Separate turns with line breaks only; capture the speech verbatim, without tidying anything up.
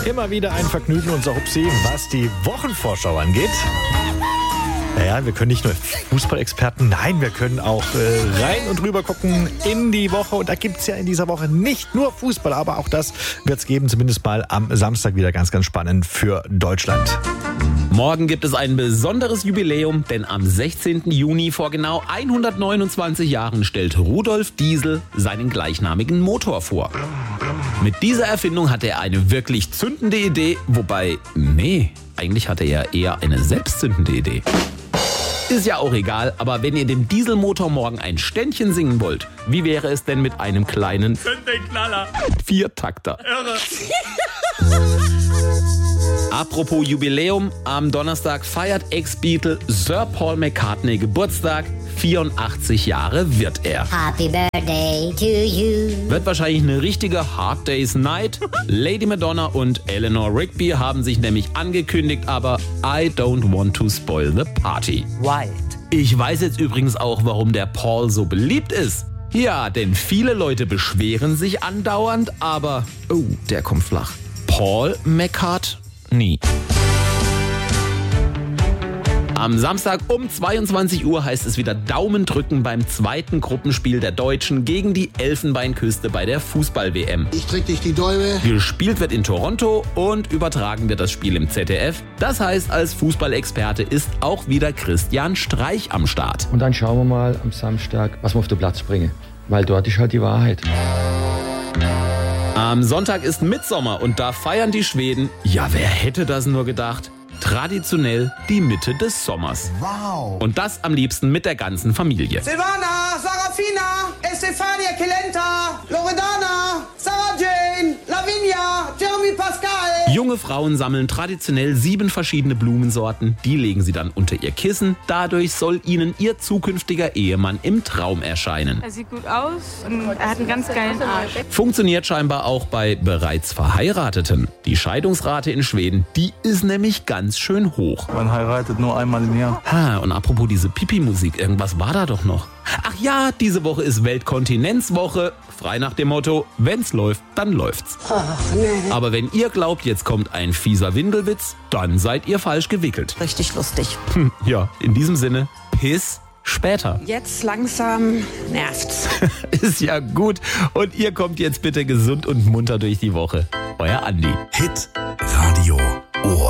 Immer wieder ein Vergnügen, unser Hupsi, was die Wochenvorschau angeht. Naja, wir können nicht nur Fußballexperten, nein, wir können auch äh, rein und rüber gucken in die Woche. Und da gibt es ja in dieser Woche nicht nur Fußball, aber auch das wird es geben, zumindest mal am Samstag wieder ganz, ganz spannend für Deutschland.
Morgen gibt es ein besonderes Jubiläum, denn am sechzehnten Juni vor genau hundertneunundzwanzig Jahren stellt Rudolf Diesel seinen gleichnamigen Motor vor. Mit dieser Erfindung hatte er eine wirklich zündende Idee, wobei, nee, eigentlich hatte er eher eine selbstzündende Idee. Ist ja auch egal, aber wenn ihr dem Dieselmotor morgen ein Ständchen singen wollt, wie wäre es denn mit einem kleinen
Knaller.
Viertakter?
Irre.
Apropos Jubiläum, am Donnerstag feiert Ex-Beatle Sir Paul McCartney Geburtstag. vierundachtzig Jahre wird er.
Happy Birthday to you.
Wird wahrscheinlich eine richtige Hard Day's Night. Lady Madonna und Eleanor Rigby haben sich nämlich angekündigt, aber I don't want to spoil the party.
Wild.
Ich weiß jetzt übrigens auch, warum der Paul so beliebt ist. Ja, denn viele Leute beschweren sich andauernd, aber oh, der kommt flach. Paul McCartney. Am Samstag um zweiundzwanzig Uhr heißt es wieder Daumen drücken beim zweiten Gruppenspiel der Deutschen gegen die Elfenbeinküste bei der Fußball-W M.
Ich drück dich die Däume.
Gespielt wird in Toronto und übertragen wird das Spiel im Z D F. Das heißt, als Fußballexperte ist auch wieder Christian Streich am Start.
Und dann schauen wir mal am Samstag, was wir auf den Platz bringen. Weil dort ist halt die Wahrheit.
Am Sonntag ist Mittsommer und da feiern die Schweden, ja wer hätte das nur gedacht, traditionell die Mitte des Sommers.
Wow.
Und das am liebsten mit der ganzen Familie.
Silvana, Sarafina, Estefania Kelenta, Loredana, Sarah Jane, Lavinia, Jeremy Pascal.
Junge Frauen sammeln traditionell sieben verschiedene Blumensorten. Die legen sie dann unter ihr Kissen. Dadurch soll ihnen ihr zukünftiger Ehemann im Traum erscheinen.
Er sieht gut aus und er hat einen ganz geilen Arsch.
Funktioniert scheinbar auch bei bereits Verheirateten. Die Scheidungsrate in Schweden, die ist nämlich ganz schön hoch.
Man heiratet nur einmal im Jahr.
Ha, und apropos diese Pipi-Musik, irgendwas war da doch noch. Ach ja, diese Woche ist Weltkontinenzwoche. Frei nach dem Motto, wenn's läuft, dann läuft's.
Ach, nee.
Aber wenn ihr glaubt, jetzt kommt ein fieser Windelwitz, dann seid ihr falsch gewickelt.
Richtig lustig.
Hm, ja, in diesem Sinne, Piss später.
Jetzt langsam nervt's.
Ist ja gut. Und ihr kommt jetzt bitte gesund und munter durch die Woche. Euer Andi.
Hit